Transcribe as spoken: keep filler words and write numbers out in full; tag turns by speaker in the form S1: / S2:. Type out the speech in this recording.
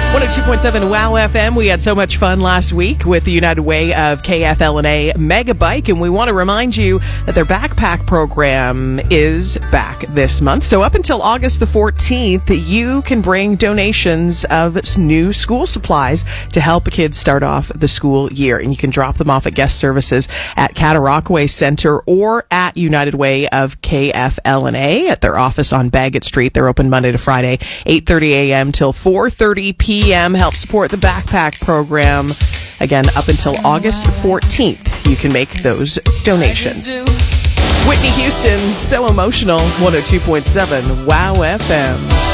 S1: one oh two point seven WOW F M. We had so much fun last week with the United Way of K F L N A Mega Bike, and we want to remind you that their backpack program is back this month. So up until August the fourteenth, you can bring donations of new school supplies to help kids start off the school year, and you can drop them off at guest services at Cataraqui Center or at United Way of K F L N A at their office on Bagot Street. They're open Monday to Friday, eight thirty a.m. till four thirty p.m. Help support the backpack program. Again, up until August fourteenth, you can make those donations. Whitney Houston, So Emotional, one oh two point seven WOW F M.